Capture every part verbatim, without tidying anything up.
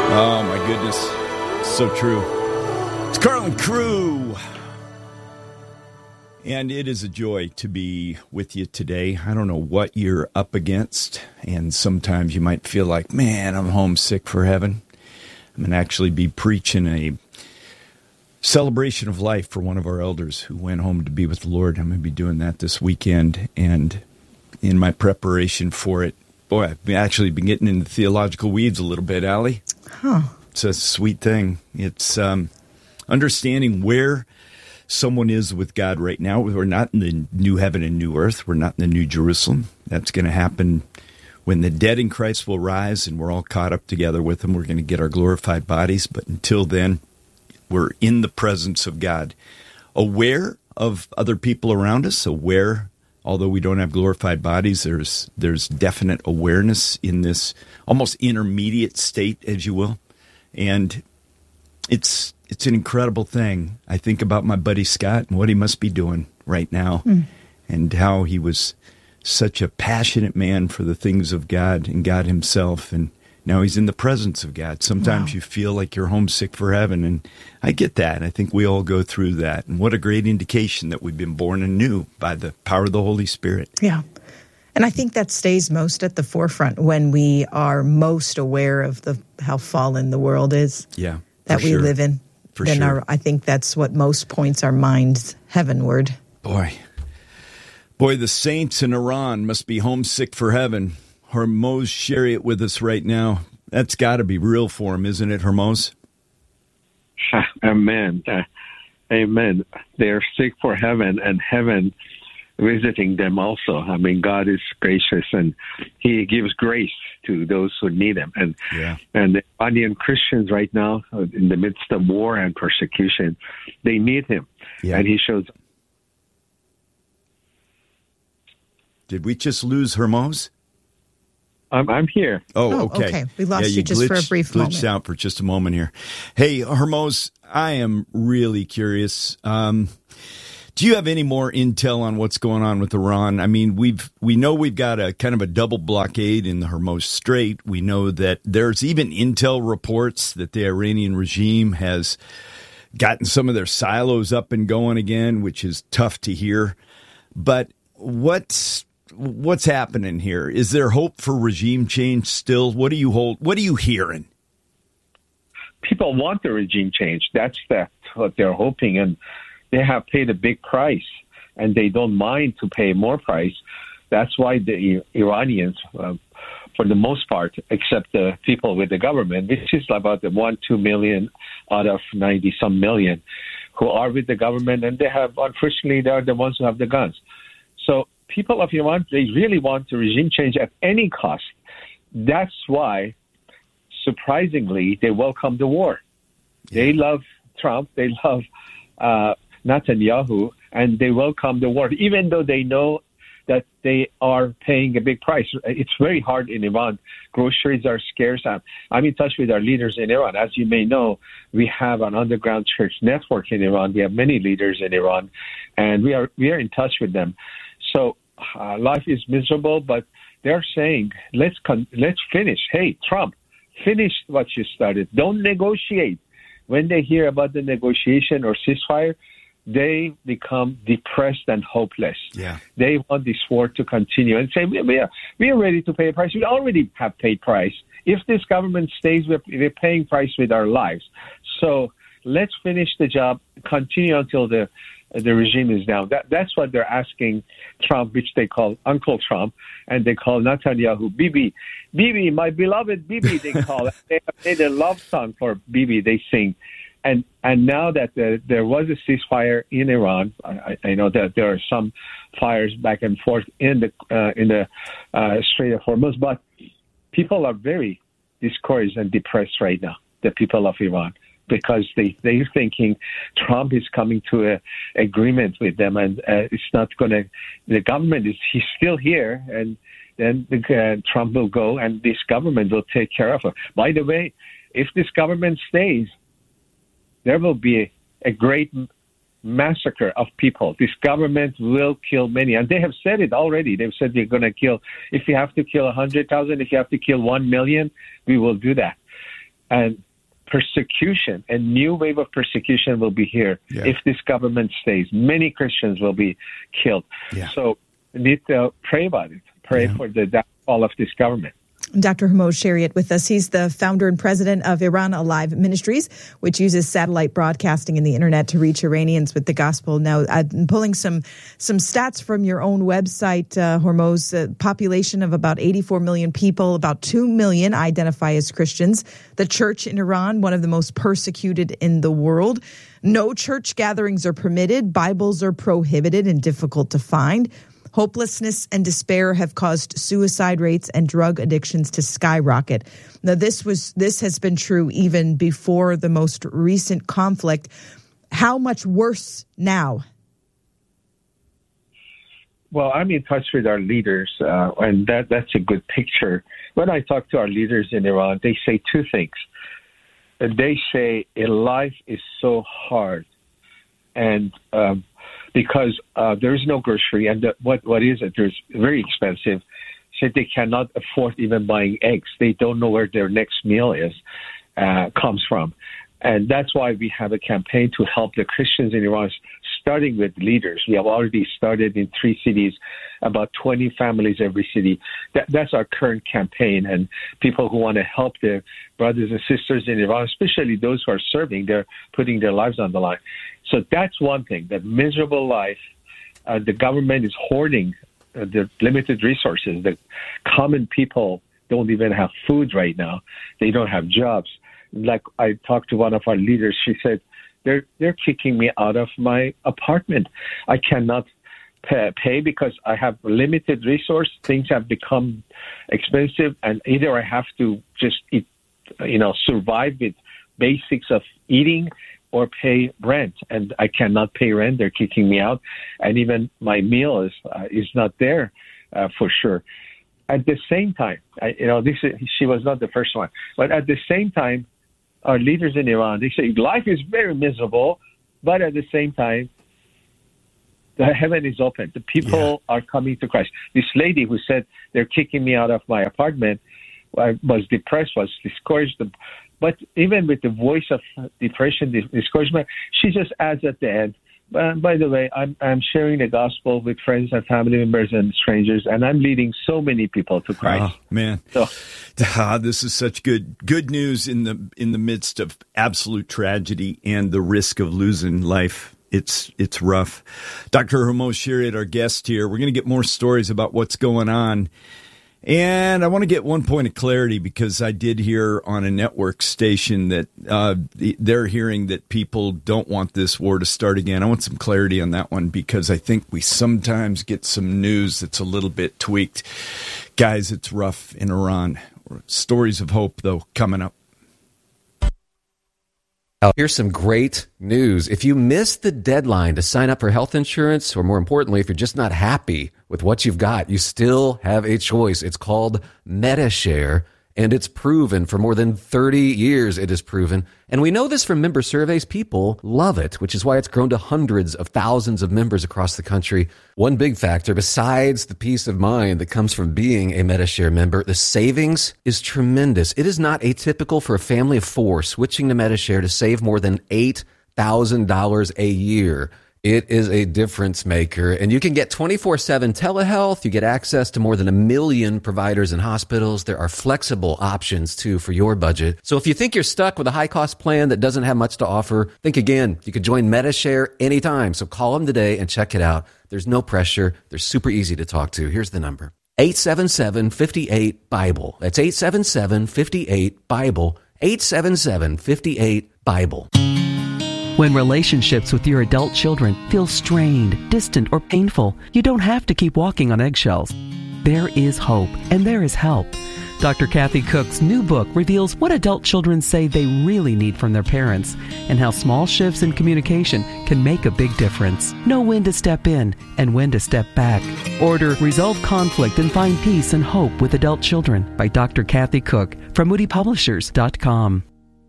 Oh, my goodness. So true. It's Carlin Crew. And it is a joy to be with you today. I don't know what you're up against, and sometimes you might feel like, man, I'm homesick for heaven. I'm going to actually be preaching a celebration of life for one of our elders who went home to be with the Lord. I'm going to be doing that this weekend, and in my preparation for it, boy, I've actually been getting into theological weeds a little bit, Allie. Huh. It's a sweet thing. It's um, understanding where someone is with God right now. We're not in the new heaven and new earth. We're not in the new Jerusalem. That's going to happen when the dead in Christ will rise and we're all caught up together with Him. We're going to get our glorified bodies. But until then, we're in the presence of God, aware of other people around us, aware, although we don't have glorified bodies, there's there's definite awareness in this almost intermediate state, as you will. And it's it's an incredible thing. I think about my buddy Scott and what he must be doing right now, mm. and how he was such a passionate man for the things of God and God Himself, and now he's in the presence of God. Sometimes wow. you feel like you're homesick for heaven, and I get that. I think we all go through that. And what a great indication that we've been born anew by the power of the Holy Spirit. Yeah. And I think that stays most at the forefront when we are most aware of the how fallen the world is. Yeah, that we sure. live in. For then sure. Our, I think that's what most points our minds heavenward. Boy. Boy, the saints in Iran must be homesick for heaven. Hormoz Chariot with us right now. That's got to be real for him, isn't it, Hormoz? Amen. Uh, amen. They're sick for heaven, and heaven visiting them also. I mean, God is gracious, and He gives grace to those who need Him. And yeah. and the Iranian Christians right now, in the midst of war and persecution, they need Him. Yeah. And He shows. Did we just lose Hormoz? I'm, I'm here. Oh, oh okay. okay. We lost yeah, you, you just glitched, for a brief glitched moment. Glitched out for just a moment here. Hey, Hormoz, I am really curious. Um, do you have any more intel on what's going on with Iran? I mean, we've we know we've got a kind of a double blockade in the Hormuz Strait. We know that there's even intel reports that the Iranian regime has gotten some of their silos up and going again, which is tough to hear. But what's What's happening here? Is there hope for regime change still? What do you hold? What are you hearing? People want the regime change. That's the, what they're hoping, and they have paid a big price, and they don't mind to pay more price. That's why the Iranians, uh, for the most part, except the people with the government, which is about the one, two million out of ninety some million, who are with the government, and they have, unfortunately, they are the ones who have the guns. So people of Iran, they really want the regime change at any cost. That's why, surprisingly, they welcome the war. Yeah. They love Trump, they love uh, Netanyahu, and they welcome the war, even though they know that they are paying a big price. It's very hard in Iran. Groceries are scarce. I'm, I'm in touch with our leaders in Iran. As you may know, we have an underground church network in Iran. We have many leaders in Iran, and we are we are in touch with them. So uh, life is miserable, but they're saying, let's con- let's finish. Hey, Trump, finish what you started. Don't negotiate. When they hear about the negotiation or ceasefire, they become depressed and hopeless. Yeah. They want this war to continue and say, we, we, are, we are ready to pay a price. We already have paid price. If this government stays, we're, we're paying price with our lives. So let's finish the job, continue until the the regime is down. That, that's what they're asking Trump, which they call Uncle Trump, and they call Netanyahu Bibi. Bibi, my beloved Bibi, they call it. They have made a love song for Bibi, they sing. And and now that the, there was a ceasefire in Iran, I, I know that there are some fires back and forth in the uh, in the uh, Strait of Hormuz, but people are very discouraged and depressed right now, the people of Iran, because they, they're thinking Trump is coming to a agreement with them, and uh, it's not going to, the government is, he's still here, and then the, uh, Trump will go, and this government will take care of it. By the way, if this government stays, there will be a, a great massacre of people. This government will kill many, and they have said it already. They've said they're going to kill, if you have to kill one hundred thousand, if you have to kill one million, we will do that. and persecution, a new wave of persecution will be here yeah. if this government stays. Many Christians will be killed. Yeah. So we need to pray about it. Pray yeah. for the downfall of this government. Doctor Hormoz Shariat with us. He's the founder and president of Iran Alive Ministries, which uses satellite broadcasting and the internet to reach Iranians with the gospel. Now, I'm pulling some some stats from your own website, uh, Hormoz. Uh, population of about eighty-four million people, about two million identify as Christians. The church in Iran, one of the most persecuted in the world. No church gatherings are permitted. Bibles are prohibited and difficult to find. Hopelessness and despair have caused suicide rates and drug addictions to skyrocket. Now, this was this has been true even before the most recent conflict. How much worse now? Well, I'm in touch with our leaders, uh, and that that's a good picture. When I talk to our leaders in Iran, they say two things. They say life is so hard, and um, because uh, there is no grocery, and the, what what is it? There's very expensive. So they cannot afford even buying eggs. They don't know where their next meal is uh, comes from, and that's why we have a campaign to help the Christians in Iran, starting with leaders. We have already started in three cities, about twenty families every city. That, that's our current campaign, and people who want to help their brothers and sisters in Iran, especially those who are serving, they're putting their lives on the line. So that's one thing, that miserable life. Uh, the government is hoarding uh, the limited resources. The common people don't even have food right now. They don't have jobs. Like I talked to one of our leaders, she said, they're, they're kicking me out of my apartment. I cannot pay, pay because I have limited resource. Things have become expensive, and either I have to just eat, you know, survive with basics of eating, or pay rent, and I cannot pay rent. They're kicking me out, and even my meal is uh, is not there uh, for sure. At the same time, I, you know, this is, she was not the first one, but at the same time, our leaders in Iran, they say life is very miserable, but at the same time, the heaven is open. The people yeah. are coming to Christ. This lady who said they're kicking me out of my apartment I was depressed, was discouraged. But even with the voice of depression, discouragement, she just adds at the end, uh, by the way, I'm, I'm sharing the gospel with friends and family members and strangers, and I'm leading so many people to Christ. Oh, man. So, ah, this is such good good news in the in the midst of absolute tragedy and the risk of losing life. It's it's rough. Doctor Hormoz Shariat, our guest here. We're going to get more stories about what's going on. And I want to get one point of clarity, because I did hear on a network station that uh, they're hearing that people don't want this war to start again. I want some clarity on that one, because I think we sometimes get some news that's a little bit tweaked. Guys, it's rough in Iran. Stories of hope, though, coming up. Here's some great news. If you missed the deadline to sign up for health insurance, or more importantly, if you're just not happy with what you've got, you still have a choice. It's called Medi-Share, and it's proven for more than thirty years. It is proven. And we know this from member surveys. People love it, which is why it's grown to hundreds of thousands of members across the country. One big factor, besides the peace of mind that comes from being a Medi-Share member, the savings is tremendous. It is not atypical for a family of four switching to Medi-Share to save more than eight thousand dollars a year. It is a difference maker, and you can get twenty-four seven telehealth. You get access to more than a million providers and hospitals. There are flexible options, too, for your budget. So if you think you're stuck with a high-cost plan that doesn't have much to offer, think again. You can join Medi-Share anytime, so call them today and check it out. There's no pressure. They're super easy to talk to. Here's the number. eight seven seven, five eight, BIBLE. That's eight seven seven, five eight, BIBLE. eight seven seven, five eight, BIBLE. When relationships with your adult children feel strained, distant, or painful, you don't have to keep walking on eggshells. There is hope, and there is help. Doctor Kathy Cook's new book reveals what adult children say they really need from their parents, and how small shifts in communication can make a big difference. Know when to step in and when to step back. Order Resolve Conflict and Find Peace and Hope with Adult Children by Doctor Kathy Cook from Moody Publishers dot com.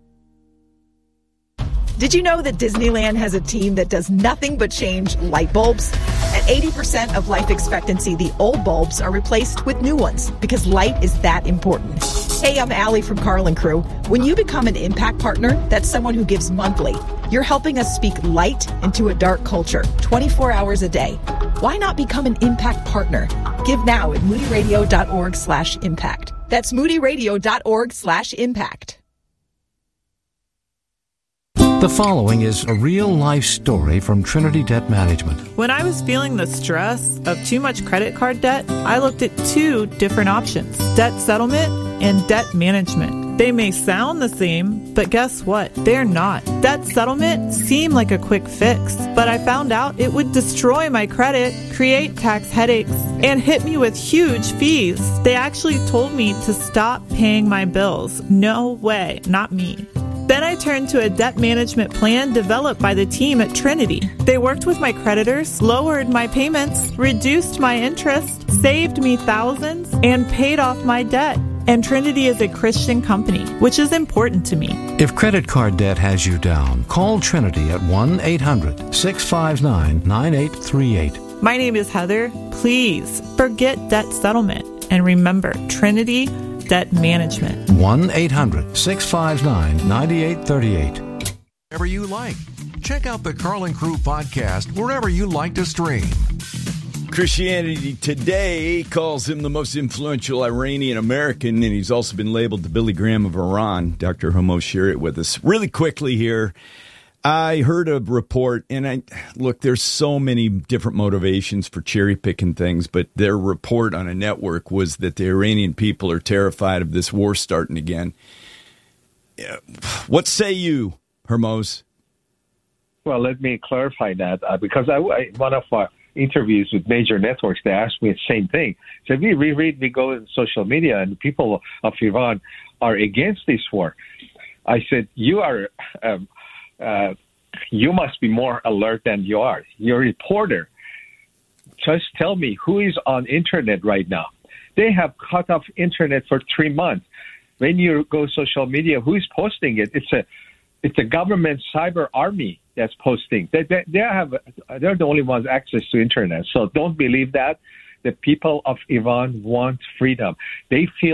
Did you know that Disneyland has a team that does nothing but change light bulbs? At eighty percent of life expectancy, the old bulbs are replaced with new ones because light is that important. Hey, I'm Allie from Carl and Crew. When you become an Impact Partner, that's someone who gives monthly. You're helping us speak light into a dark culture, twenty-four hours a day. Why not become an Impact Partner? Give now at moodyradio.org slash impact. That's moodyradio.org slash impact. The following is a real-life story from Trinity Debt Management. When I was feeling the stress of too much credit card debt, I looked at two different options, debt settlement and debt management. They may sound the same, but guess what? They're not. Debt settlement seemed like a quick fix, but I found out it would destroy my credit, create tax headaches, and hit me with huge fees. They actually told me to stop paying my bills. No way, not me. Then I turned to a debt management plan developed by the team at Trinity. They worked with my creditors, lowered my payments, reduced my interest, saved me thousands, and paid off my debt. And Trinity is a Christian company, which is important to me. If credit card debt has you down, call Trinity at one eight hundred six five nine nine eight three eight. My name is Heather. Please forget debt settlement and remember Trinity Debt Management. one eight hundred six five nine nine eight three eight. Wherever you like. Check out the Carl and Crew podcast wherever you like to stream. Christianity Today calls him the most influential Iranian American, and he's also been labeled the Billy Graham of Iran. Doctor Homo Shariat with us. Really quickly here, I heard a report, and I look, there's so many different motivations for cherry-picking things, but their report on a network was that the Iranian people are terrified of this war starting again. What say you, Hermos? Well, let me clarify that, uh, because I, I, one of our interviews with major networks, they asked me the same thing. So we reread, we go in social media, and people of Iran are against this war. I said, you are... Um, Uh, you must be more alert than you are. You're a reporter. Just tell me who is on internet right now. They have cut off internet for three months. When you go social media, who is posting it? It's a, it's a government cyber army that's posting. They, they, they have, they're the only ones access to internet. So don't believe that. The people of Iran want freedom. They feel